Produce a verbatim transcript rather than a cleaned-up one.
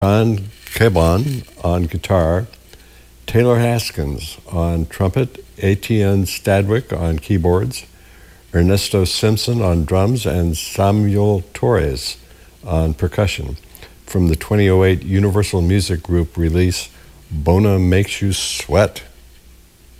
John Caban on guitar, Taylor Haskins on trumpet, Etienne Stadwick on keyboards, Ernesto Simpson on drums, and Samuel Torres on percussion, from the twenty oh eight Universal Music Group release, Bona Makes You Sweat.